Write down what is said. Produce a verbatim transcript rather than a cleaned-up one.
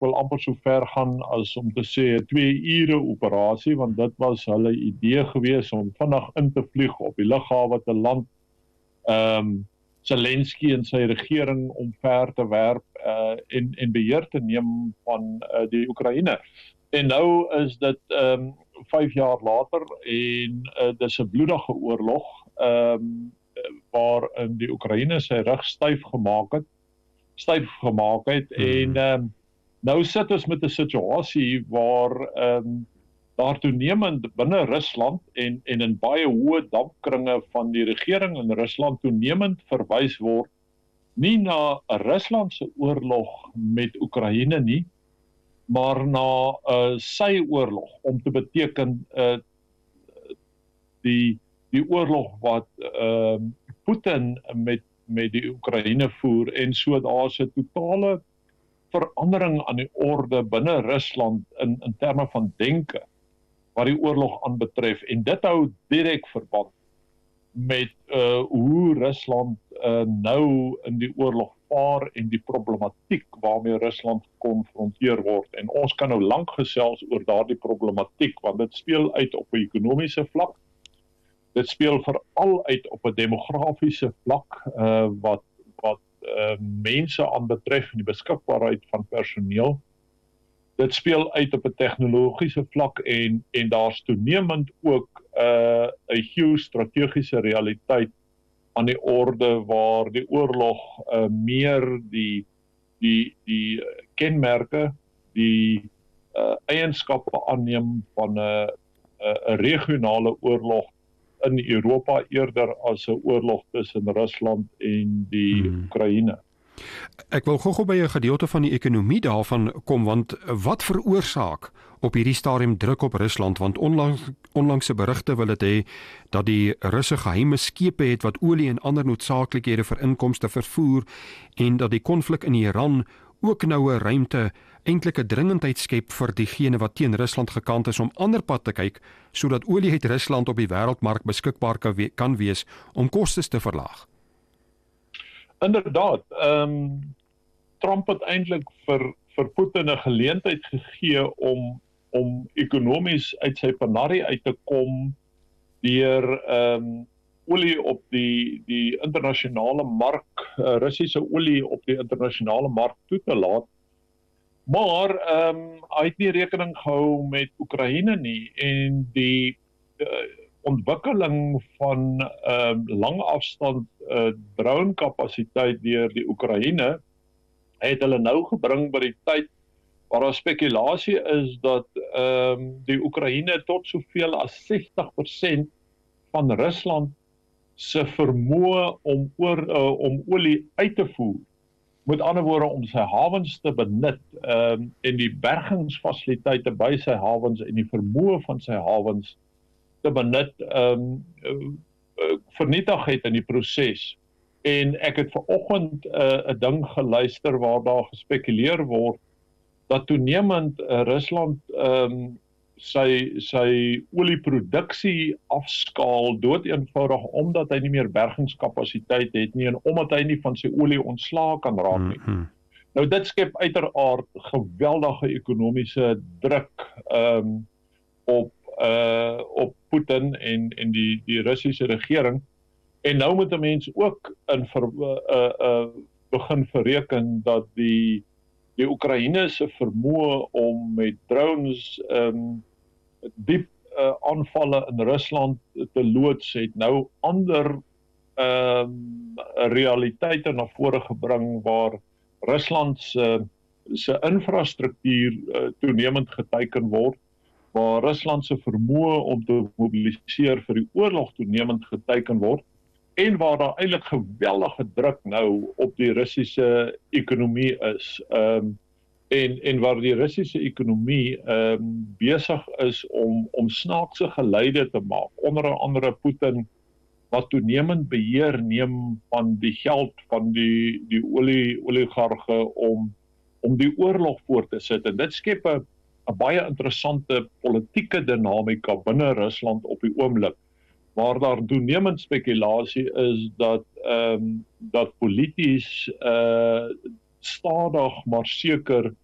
wil amper so ver gaan as om te sê 'n twee ure operasie, want dit was hulle idee gewees om vinnig in te vlieg, op die lughawe te land, um, Zelensky en sy regering omver te werp uh, en, en beheer te neem van uh, die Oekraïne. En nou is dit um, vyf jaar later en uh, dis 'n bloedige oorlog um, waarin die Oekraïne sy rug styf gemaak het, styf gemaak het hmm. en um, nou sit ons met 'n situasie waar um, daar toenemend binne Rusland en, en in baie hoë dampkringe van die regering in Rusland toenemend verwys word, nie na 'n Ruslandse oorlog met Oekraïne nie, maar na uh, sy oorlog, om te beteken uh, die, die oorlog wat uh, Putin met, met die Oekraïne voer, en so daar's 'n totale verandering aan die orde binne Rusland in, in terme van denke, wat die oorlog aanbetref, en dit hou direk verband met uh, hoe Rusland uh, nou in die oorlog vaar en die problematiek waarmee Rusland gekonfronteer word. En ons kan nou lank gesels oor daardie problematiek, want dit speel uit op 'n ekonomiese vlak, dit speel veral uit op 'n demografiese vlak, uh, wat, wat uh, mense aanbetref en die beskikbaarheid van personeel. Dit speel uit op 'n tegnologiese vlak en, en daar's toenemend ook 'n uh, 'n geostrategiese realiteit aan die orde waar die oorlog uh, meer die, die, die kenmerke, die uh, eienskappe aanneem van 'n uh, 'n regionale oorlog in Europa eerder as 'n oorlog tussen Rusland en die hmm. Oekraïne. Ek wil gou-gou by 'n gedeelte van die ekonomie daarvan kom, want wat veroorsaak op hierdie stadium druk op Rusland, want onlangs, onlangse berigte wil dit hê dat die Russe geheime skepe het wat olie en ander noodsaaklikhede vir inkomste vervoer, en dat die konflik in Iran ook nou 'n ruimte, eintlik 'n dringendheid skep vir diegene wat teen Rusland gekant is om ander pad te kyk, sodat olie uit Rusland op die wêreldmark beskikbaar kan wees om kostes te verlaag. Inderdaad, um, Trump het eintlik vir, vir Putin 'n geleentheid gegee om, om ekonomies uit sy penarie uit te kom deur um, olie op die, die internasionale mark, uh, Russiese olie op die internasionale mark toe te laat. Maar um, hy het nie rekening gehou met Oekraïne nie, en die uh, ontwikkeling van um, langafstand uh, drone kapasiteit deur die Oekraïne het hulle nou gebring by die tyd waar daar spekulasie is dat um, die Oekraïne tot soveel as sestig persent van Rusland se vermoë om oor uh, om olie uit te voer, met ander woorde om sy hawens te benut um, en die bergingsfasiliteite by sy hawens en die vermoë van sy hawens te benut um, uh, uh, vernietig het in die proses. En ek het vanoggend 'n uh, ding geluister waar daar gespekuleer word dat toenemend uh, Rusland um, sy sy olieproduksie afskaal doodeenvoudig omdat hy nie meer bergingskapasiteit het nie en omdat hy nie van sy olie ontslae kan raak nie. Mm-hmm. Nou dit skep uiteraard geweldige ekonomiese druk um, op uh, op Putin en en die die Russiese regering. En nou moet 'n mens ook in ver, uh, uh, begin verreken dat die die Oekraïne se vermoë om met drones um, diep uh, aanvalle in Rusland te loods het nou ander um, realiteite na vore gebring waar Rusland se se infrastruktuur uh, toenemend geteiken word, waar Rusland se vermoë om te mobiliseer vir die oorlog toenemend geteiken word, en waar daar eintlik geweldige druk nou op die Russiese ekonomie is. Um, en, en waar die Russiese ekonomie um, besig is om, om snaakse geleide te maak, onder andere Putin, wat toenemend beheer neem van die geld van die, die olie, oligarge om, om die oorlog voor te sit. En dit skep 'n baie interessante politieke dinamika binne Rusland op die oomblik, waar daar toenemend spekulasie is dat um, dat polities uh, stadig maar seker